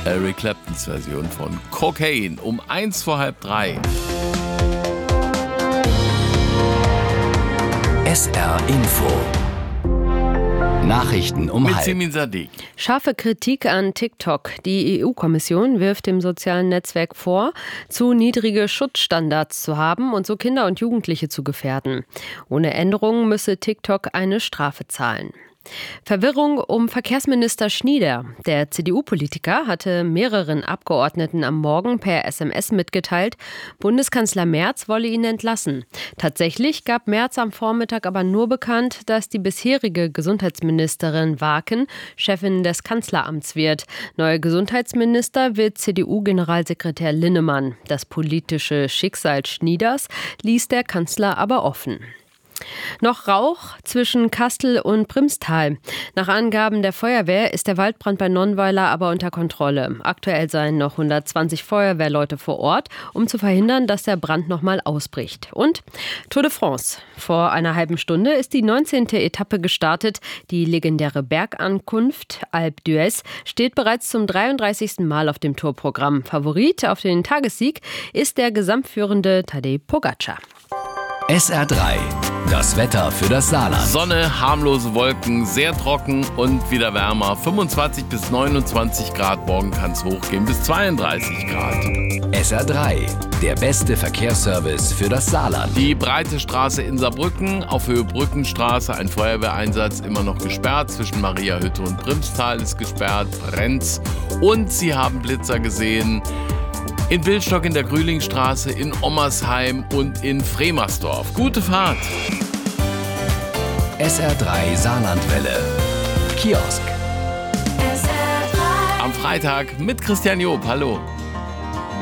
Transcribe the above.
Eric Claptons Version von Cocaine um 2:45. SR Info. Nachrichten um Mit halb. Simin Sadiq. Scharfe Kritik an TikTok. Die EU-Kommission wirft dem sozialen Netzwerk vor, zu niedrige Schutzstandards zu haben und so Kinder und Jugendliche zu gefährden. Ohne Änderungen müsse TikTok eine Strafe zahlen. Verwirrung um Verkehrsminister Schnieder. Der CDU-Politiker hatte mehreren Abgeordneten am Morgen per SMS mitgeteilt, Bundeskanzler Merz wolle ihn entlassen. Tatsächlich gab Merz am Vormittag aber nur bekannt, dass die bisherige Gesundheitsministerin Waken Chefin des Kanzleramts wird. Neuer Gesundheitsminister wird CDU-Generalsekretär Linnemann. Das politische Schicksal Schnieders ließ der Kanzler aber offen. Noch Rauch zwischen Kastel und Primstal. Nach Angaben der Feuerwehr ist der Waldbrand bei Nonnweiler aber unter Kontrolle. Aktuell seien noch 120 Feuerwehrleute vor Ort, um zu verhindern, dass der Brand nochmal ausbricht. Und Tour de France. Vor einer halben Stunde ist die 19. Etappe gestartet. Die legendäre Bergankunft Alpe d'Huez steht bereits zum 33. Mal auf dem Tourprogramm. Favorit auf den Tagessieg ist der gesamtführende Tadej Pogačar. SR3. Das Wetter für das Saarland. Sonne, harmlose Wolken, sehr trocken und wieder wärmer. 25 bis 29 Grad. Morgen kann es hochgehen bis 32 Grad. SR3. Der beste Verkehrsservice für das Saarland. Die breite Straße in Saarbrücken, auf Höhe Brückenstraße, ein Feuerwehreinsatz immer noch gesperrt. Zwischen Mariahütte und Primstal ist gesperrt, brennt's. Und Sie haben Blitzer gesehen. In Billstock in der Grühlingstraße, in Ommersheim und in Fremersdorf. Gute Fahrt! SR3 Saarlandwelle. Kiosk. Am Freitag mit Christian Job. Hallo!